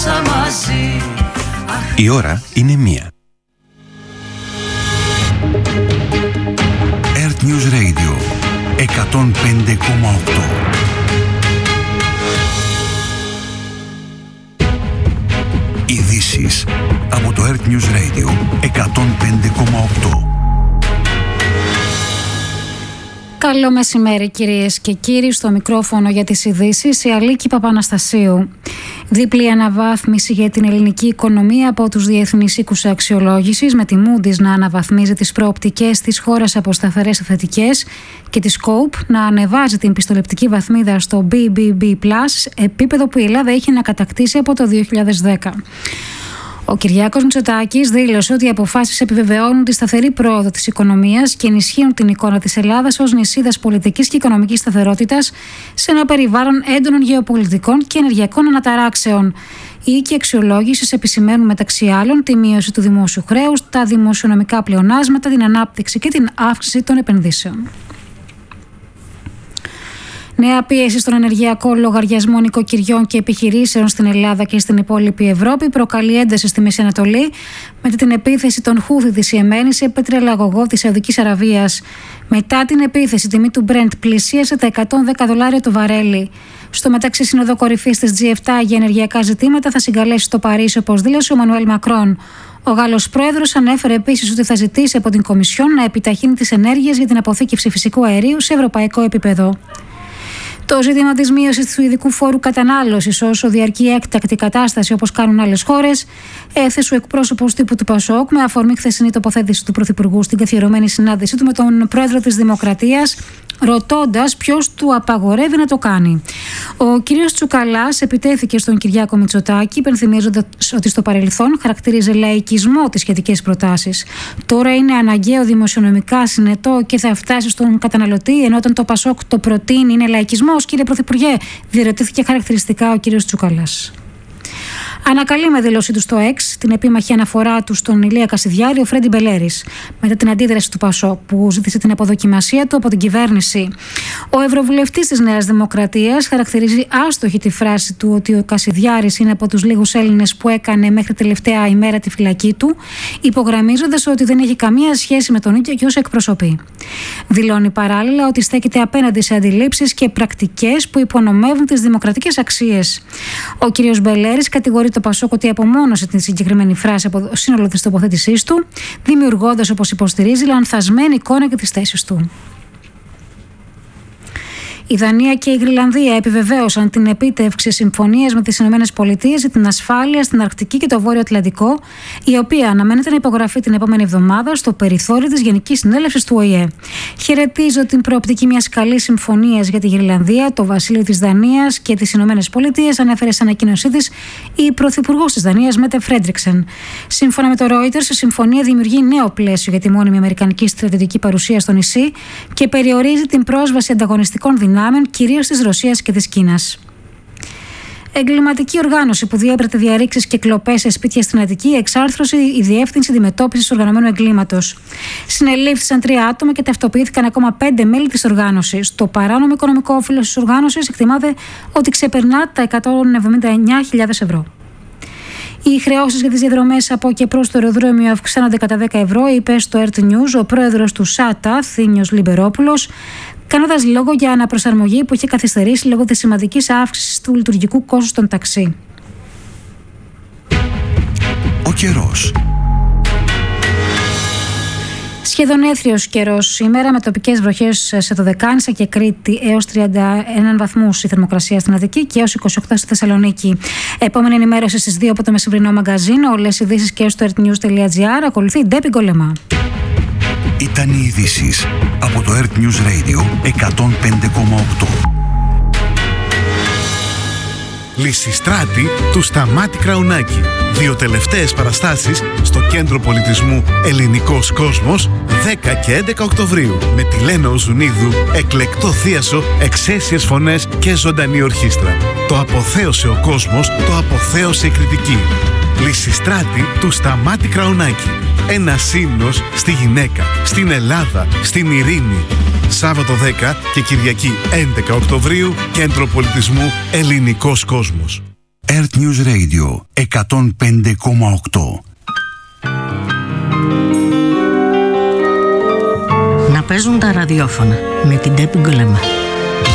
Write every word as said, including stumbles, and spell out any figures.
Η ώρα είναι μία. Earth News Radio εκατόν πέντε κόμμα οκτώ. Ειδήσεις από το Earth News Radio εκατόν πέντε κόμμα οκτώ. Καλό μεσημέρι κυρίες και κύριοι, στο μικρόφωνο για τις ειδήσεις η Αλίκη Παπαναστασίου. Δίπλη αναβάθμιση για την ελληνική οικονομία από τους διεθνείς οίκους αξιολόγησης, με τη Moody's να αναβαθμίζει τις προοπτικές της χώρας από σταθερές σε θετικές και τη Scope να ανεβάζει την πιστοληπτική βαθμίδα στο μπι μπι μπι πλας, επίπεδο που η Ελλάδα είχε να κατακτήσει από το δύο χιλιάδες δέκα. Ο Κυριάκος Μητσοτάκης δήλωσε ότι οι αποφάσεις επιβεβαιώνουν τη σταθερή πρόοδο της οικονομίας και ενισχύουν την εικόνα της Ελλάδας ως νησίδας πολιτικής και οικονομικής σταθερότητας σε ένα περιβάλλον έντονων γεωπολιτικών και ενεργειακών αναταράξεων. Οι οίκοι αξιολόγησης επισημαίνουν μεταξύ άλλων τη μείωση του δημόσιου χρέους, τα δημοσιονομικά πλεονάσματα, την ανάπτυξη και την αύξηση των επενδύσεων. Νέα πίεση στον ενεργειακό λογαριασμό νοικοκυριών και επιχειρήσεων στην Ελλάδα και στην υπόλοιπη Ευρώπη προκαλεί ένταση στη Μέση Ανατολή μετά την επίθεση των Χούθι της Ιεμένη σε πετρελαγωγό της Σαουδικής Αραβίας. Μετά την επίθεση, η τιμή του Brent πλησίασε τα εκατόν δέκα δολάρια το βαρέλι. Στο μεταξύ, Σύνοδο Κορυφής της τζι επτά για ενεργειακά ζητήματα θα συγκαλέσει στο Παρίσι, όπως δήλωσε ο Μανουέλ Μακρόν. Ο Γάλλος πρόεδρος ανέφερε επίσης ότι θα ζητήσει από την Κομισιόν να επιταχύνει τις ενέργειες για την αποθήκευση φυσικού αερίου σε ευρωπαϊκό επίπεδο. Το ζήτημα της μείωσης του ειδικού φόρου κατανάλωσης όσο διαρκεί έκτακτη κατάσταση, όπως κάνουν άλλες χώρες, έθεσε ο εκπρόσωπος τύπου του Πασόκ με αφορμή χθεσινή τοποθέτηση του Πρωθυπουργού στην καθιερωμένη συνάντησή του με τον πρόεδρο της Δημοκρατίας, ρωτώντας ποιος του απαγορεύει να το κάνει. Ο κ. Τσουκαλάς επιτέθηκε στον Κυριάκο Μητσοτάκη, υπενθυμίζοντας ότι στο παρελθόν χαρακτήριζε λαϊκισμό τις σχετικές προτάσεις. Τώρα είναι αναγκαίο δημοσιονομικά συνετό και θα φτάσει στον καταναλωτή, ενώ όταν το Πασόκ το προτείνει είναι λαϊκισμός, κύριε Πρωθυπουργέ, διερωτήθηκε χαρακτηριστικά ο κ. Τσουκαλάς. Ανακαλεί με δήλωσή του στο X την επίμαχη αναφορά του στον Ηλία Κασιδιάρη ο Φρέντι Μπελέρης, μετά την αντίδραση του Πασόκ που ζήτησε την αποδοκιμασία του από την κυβέρνηση. Ο ευρωβουλευτής της Νέας Δημοκρατίας χαρακτηρίζει άστοχη τη φράση του ότι ο Κασιδιάρης είναι από τους λίγους Έλληνες που έκανε μέχρι τελευταία ημέρα τη φυλακή του, υπογραμμίζοντας ότι δεν έχει καμία σχέση με τον ίδιο και όσο εκπροσωπεί. Δηλώνει παράλληλα ότι στέκεται απέναντι σε αντιλήψεις και πρακτικές που υπονομεύουν τις δημοκρατικές αξίες. Ο κ. Μπελέρης κατηγορεί το Πασόκ ότι απομόνωσε την συγκεκριμένη φράση από το σύνολο της τοποθέτησής του, δημιουργώντας, όπως υποστηρίζει, λανθασμένη εικόνα και τις θέσεις του. Η Δανία και η Γρυλανδία επιβεβαίωσαν την επίτευξη συμφωνίας με τις ΗΠΑ για την ασφάλεια στην Αρκτική και το Βόρειο Ατλαντικό, η οποία αναμένεται να υπογραφεί την επόμενη εβδομάδα στο περιθώριο της Γενικής Συνέλευσης του Ο Η Ε. Χαιρετίζω την προοπτική μιας καλής συμφωνίας για τη Γρυλανδία, το Βασίλειο της Δανίας και τις ΗΠΑ, ανέφερε σε ανακοίνωσή της η Πρωθυπουργός της Δανίας, Μέτε Φρέντρικσεν. Σύμφωνα με το Reuters, η συμφωνία δημιουργεί νέο πλαίσιο για τη μόνιμη αμερικανική στρατιωτική παρουσία στο νησί και περιορίζει την πρόσβαση ανταγωνιστικών δυνάμεων, κυρίως της Ρωσίας και της Κίνας. Εγκληματική οργάνωση που διέπρεπε διαρρήξεις και κλοπές σε σπίτια στην Αττική εξάρθρωσε η Διεύθυνση Αντιμετώπισης Οργανωμένου Εγκλήματος. Συνελήφθησαν τρία άτομα και ταυτοποιήθηκαν ακόμα πέντε μέλη της οργάνωσης. Το παράνομο οικονομικό όφελος της οργάνωσης εκτιμάται ότι ξεπερνά τα εκατόν εβδομήντα εννέα χιλιάδες ευρώ. Οι χρεώσεις για τις διαδρομές από και προς το αεροδρόμιο αυξάνονται κατά δέκα ευρώ, είπε στο Earth News ο πρόεδρος του ΣΑΤΑ, Θήνιος Λιμπερόπουλος, κάνοντας λόγο για αναπροσαρμογή που είχε καθυστερήσει λόγω της σημαντικής αύξησης του λειτουργικού κόστους των ταξί. Ο καιρός. Σχεδόν έθριος καιρός σήμερα, με τοπικές βροχές σε Δωδεκάνησα και Κρήτη έως τριάντα ένα βαθμούς η θερμοκρασία στην Αττική και έως είκοσι οκτώ στη Θεσσαλονίκη. Επόμενη ενημέρωση στις δύο από το μεσημβρινό μαγκαζίνο. Όλες οι ειδήσεις και στο earthnews.gr. Ακολουθεί η Ντέπη Γκολεμά. Ήταν οι ειδήσεις από το Earth News Radio εκατόν πέντε κόμμα οκτώ. Λυσιστράτη του Σταμάτη Κραουνάκη. Δύο τελευταίες παραστάσεις στο Κέντρο Πολιτισμού Ελληνικός Κόσμος δέκα και έντεκα Οκτωβρίου με τη Λένα Οζουνίδου, εκλεκτό θίασο, εξαίσιες φωνές και ζωντανή ορχήστρα. Το αποθέωσε ο κόσμος, το αποθέωσε η κριτική. Λυσιστράτη του Σταμάτη Κραουνάκη. Ένα σύνος στη γυναίκα, στην Ελλάδα, στην ειρήνη. Σάββατο δέκα και Κυριακή έντεκα Οκτωβρίου, Κέντρο Πολιτισμού Ελληνικός Κόσμος. Earth News Radio εκατόν πέντε κόμμα οκτώ. Να παίζουν τα ραδιόφωνα με την Τέπη Γκολεμά.